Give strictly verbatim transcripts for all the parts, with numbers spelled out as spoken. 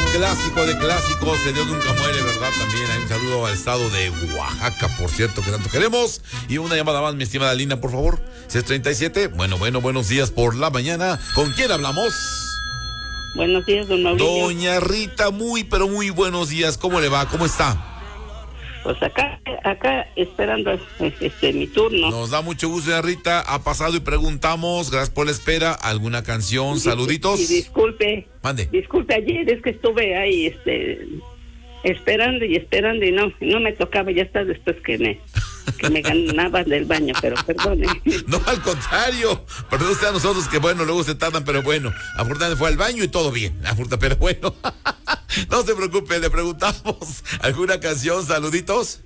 clásico de clásicos, de Dios nunca muere, ¿verdad? También hay un saludo al estado de Oaxaca, por cierto, que tanto queremos. Y una llamada más, mi estimada Lina, por favor. seis treinta y siete. Bueno, bueno, buenos días por la mañana. ¿Con quién hablamos? Buenos días, don Mauricio. Doña Rita, muy, pero muy buenos días. ¿Cómo le va? ¿Cómo está? Pues acá, acá esperando este mi turno. Nos da mucho gusto, doña Rita. Ha pasado y preguntamos, gracias por la espera. ¿Alguna canción? Y, Saluditos. Y, y disculpe. Mande. Disculpe, ayer es que estuve ahí, este, esperando y esperando y no, no me tocaba, ya está después que me, que me ganaba del baño, pero perdone. No, al contrario. Perdón usted a nosotros que bueno, luego se tardan, pero bueno. Afortunadamente fue al baño y todo bien. Pero bueno. No se preocupe, le preguntamos. ¿Alguna canción? Saluditos.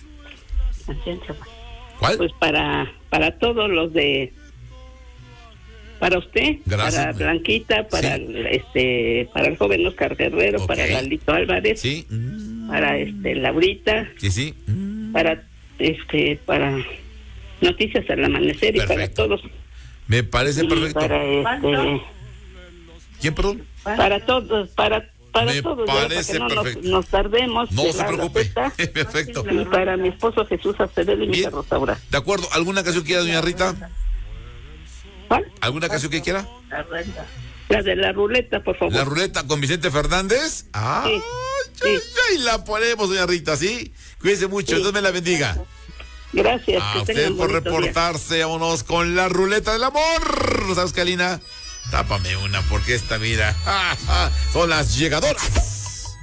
¿Cuál? Pues para, para todos los de, para usted, Gracias. para Blanquita, para Sí. este, para el joven Oscar Guerrero, Ok. para Lalito Álvarez, Sí. Mm. para este Laurita, Sí, sí. Mm. para este, para Noticias al Amanecer y para Perfecto. todos. Me parece Y perfecto. Para este, ¿Quién, perdón? para todos, para para Me todos, ya, parece para que no perfecto. nos, nos tardemos. No de se la preocupe. receta. Perfecto. Y para mi esposo Jesús Acevedo y mi Bien. Rosaura. De acuerdo. ¿Alguna canción que quiera, doña Rita? ¿Cuál? ¿Alguna canción que quiera? La de la ruleta, por favor. ¿La ruleta con Vicente Fernández? Ah, Sí, ay, sí. ay, la ponemos, doña Rita, ¿sí? Cuídense mucho, Sí. Dios me la bendiga. Gracias. A que usted tengan por bonito día. reportarse, vámonos con la ruleta del amor. ¿Sabes qué, Alina? Tápame una, porque esta vida son las llegadoras.